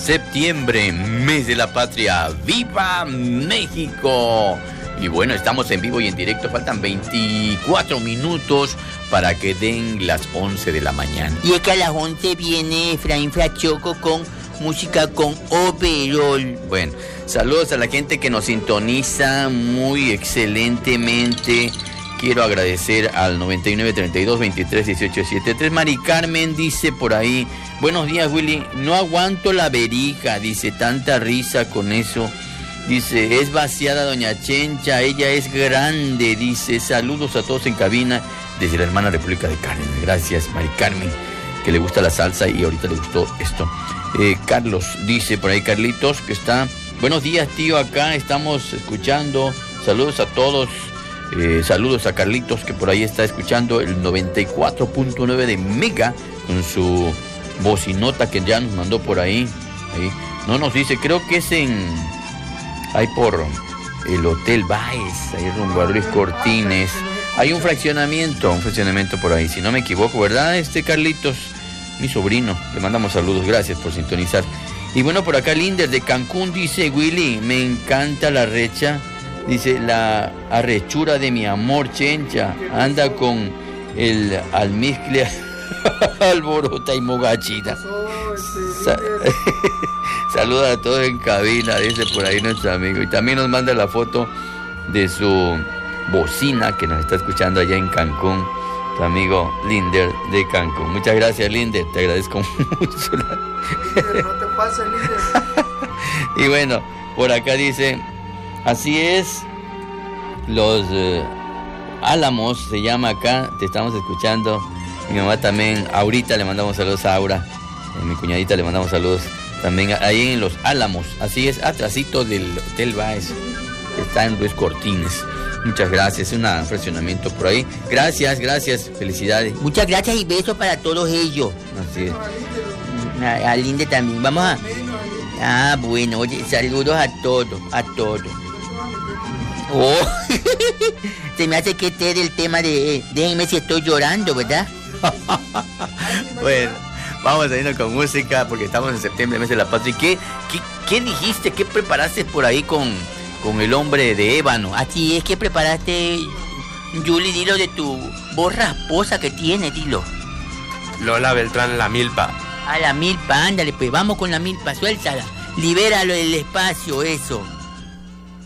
septiembre, mes de la patria. ¡Viva México! Y bueno, estamos en vivo y en directo. Faltan 24 minutos para que den las 11 de la mañana. Y es que a las 11 viene Efraín Frachoco con música con overol. Bueno, saludos a la gente que nos sintoniza muy excelentemente. Quiero agradecer al 99 32 23 18 73. Mari Carmen dice por ahí: buenos días, Willy. No aguanto la verija, dice, tanta risa con eso. Dice, es vaciada doña Chencha, ella es grande, dice, saludos a todos en cabina desde la hermana República de Carmen. Gracias, Mari Carmen, que le gusta la salsa y ahorita le gustó esto. Carlos dice por ahí, Carlitos, que está, buenos días, tío, acá estamos escuchando, saludos a todos, saludos a Carlitos, que por ahí está escuchando el 94.9 de Mega, con su bocinota que ya nos mandó por ahí. No nos dice, creo que es ahí por el Hotel Baez, ahí rumbo a Luis Cortines. Hay un fraccionamiento por ahí, si no me equivoco, ¿verdad, Carlitos? Mi sobrino, le mandamos saludos, gracias por sintonizar. Y bueno, por acá Linder de Cancún dice, Willy, me encanta la recha, dice, la arrechura de mi amor, Chencha, anda con el almizcle alborota y mogachita. Saluda a todos en cabina, dice por ahí nuestro amigo. Y también nos manda la foto de su bocina que nos está escuchando allá en Cancún, tu amigo Linder de Cancún. Muchas gracias, Linder, te agradezco mucho. Linder, no te pases, Linder. Y bueno, por acá dice, así es, los Álamos se llama acá, te estamos escuchando. Mi mamá también, ahorita le mandamos saludos a Aura, mi cuñadita le mandamos saludos también ahí en Los Álamos, así es, atrasito del Hotel Baez, está en Luis Cortines. Muchas gracias, un fraccionamiento por ahí. Gracias, felicidades. Muchas gracias y besos para todos ellos. Así es. A Linde también, vamos a... Ah, bueno, oye, saludos a todos. Oh, se me hace que este es el tema de déjenme si estoy llorando, ¿verdad? Bueno, vamos a irnos con música porque estamos en septiembre, mes de la patria. ¿Qué dijiste? ¿Qué preparaste por ahí con el hombre de ébano? Así es, que preparaste, Julie, dilo de tu voz rasposa que tiene, dilo. Lola Beltrán, La Milpa. A la milpa, ándale, pues vamos con la milpa, suéltala. Libéralo del espacio, eso.